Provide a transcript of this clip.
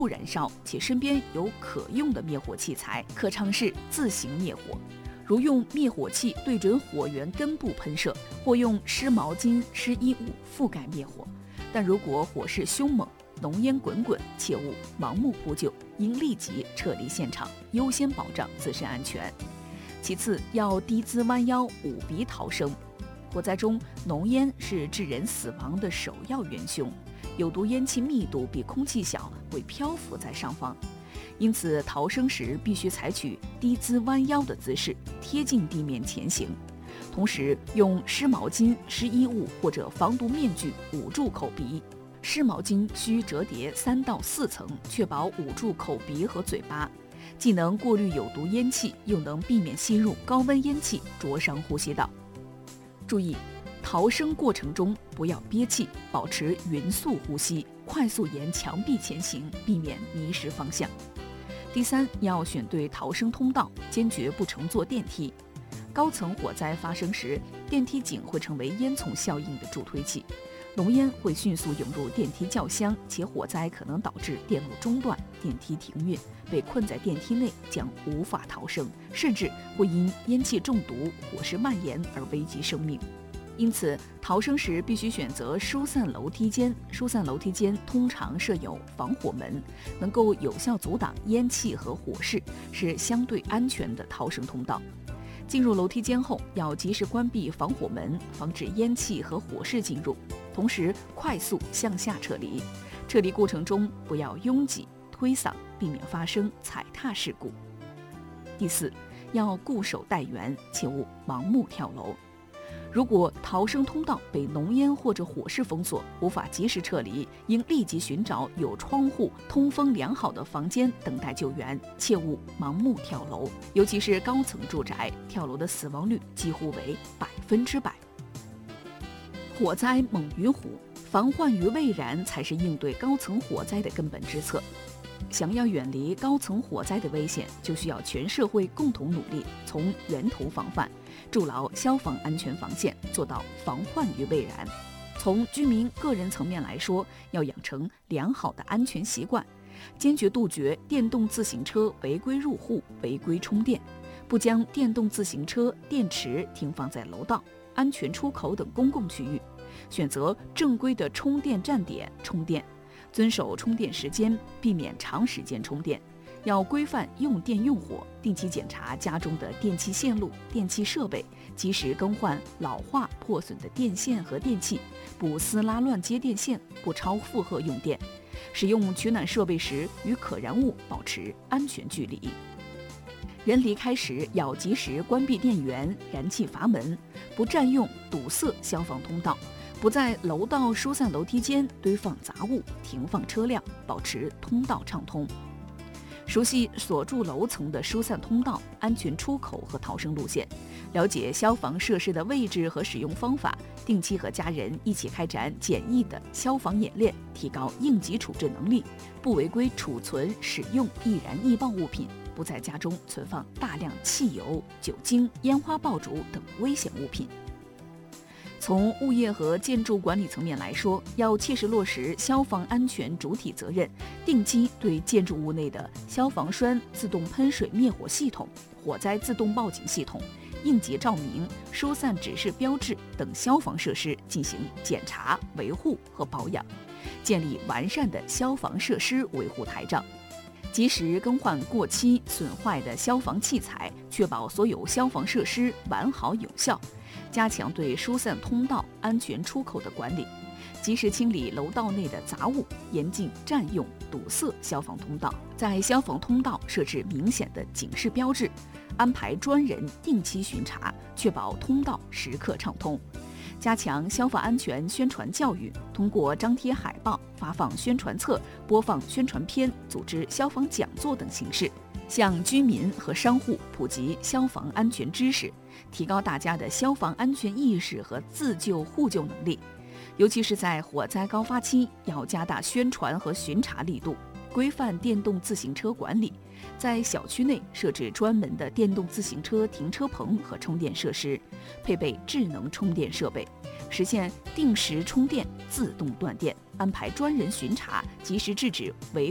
不燃烧，且身边有可用的灭火器材，可尝试自行灭火。如用灭火器对准火源根部喷射，或用湿毛巾、湿衣物覆盖灭火。但如果火势凶猛，浓烟滚滚，切勿盲目扑救，应立即撤离现场，优先保障自身安全。其次，要低姿弯腰，捂鼻逃生。火灾中，浓烟是致人死亡的首要元凶，有毒烟气密度比空气小，会漂浮在上方。因此，逃生时必须采取低姿弯腰的姿势，贴近地面前行。同时，用湿毛巾、湿衣物或者防毒面具捂住口鼻。湿毛巾需折叠3到4层，确保捂住口鼻和嘴巴，既能过滤有毒烟气，又能避免吸入高温烟气灼伤呼吸道。注意，逃生过程中不要憋气，保持匀速呼吸，快速沿墙壁前行，避免迷失方向。第三，要选对逃生通道，坚决不乘坐电梯。高层火灾发生时，电梯井会成为烟囱效应的助推器，浓烟会迅速涌入电梯轿厢，且火灾可能导致电路中断、电梯停运，被困在电梯内将无法逃生，甚至会因烟气中毒、火势蔓延而危及生命。因此，逃生时必须选择疏散楼梯间。疏散楼梯间通常设有防火门，能够有效阻挡烟气和火势，是相对安全的逃生通道。进入楼梯间后，要及时关闭防火门，防止烟气和火势进入，同时快速向下撤离。撤离过程中不要拥挤、推搡，避免发生踩踏事故。第四，要固守待援，切勿盲目跳楼。如果逃生通道被浓烟或者火势封锁，无法及时撤离，应立即寻找有窗户、通风良好的房间等待救援，切勿盲目跳楼。尤其是高层住宅，跳楼的死亡率几乎为100%。火灾猛于虎，防患于未然才是应对高层火灾的根本之策。想要远离高层火灾的危险，就需要全社会共同努力，从源头防范，筑牢消防安全防线，做到防患于未然。从居民个人层面来说，要养成良好的安全习惯，坚决杜绝电动自行车违规入户、违规充电，不将电动自行车、电池停放在楼道、安全出口等公共区域，选择正规的充电站点充电，遵守充电时间，避免长时间充电。要规范用电用火，定期检查家中的电气线路、电气设备，及时更换老化破损的电线和电器，不撕拉乱接电线，不超负荷用电。使用取暖设备时，与可燃物保持安全距离。人离开时要及时关闭电源、燃气阀门，不占用堵塞消防通道，不在楼道疏散楼梯间堆放杂物、停放车辆，保持通道畅通。熟悉所住楼层的疏散通道、安全出口和逃生路线，了解消防设施的位置和使用方法，定期和家人一起开展简易的消防演练，提高应急处置能力，不违规储存、使用易燃易爆物品，不在家中存放大量汽油、酒精、烟花爆竹等危险物品。从物业和建筑管理层面来说，要切实落实消防安全主体责任，定期对建筑物内的消防栓自动喷水灭火系统、火灾自动报警系统、应急照明、疏散指示标志等消防设施进行检查、维护和保养，建立完善的消防设施维护台账，及时更换过期损坏的消防器材，确保所有消防设施完好有效。加强对疏散通道、安全出口的管理，及时清理楼道内的杂物，严禁占用、堵塞消防通道。在消防通道设置明显的警示标志，安排专人定期巡查，确保通道时刻畅通。加强消防安全宣传教育，通过张贴海报、发放宣传册、播放宣传片、组织消防讲座等形式，向居民和商户普及消防安全知识，提高大家的消防安全意识和自救互救能力。尤其是在火灾高发期，要加大宣传和巡查力度，规范电动自行车管理，在小区内设置专门的电动自行车停车棚和充电设施，配备智能充电设备，实现定时充电、自动断电，安排专人巡查，及时制止违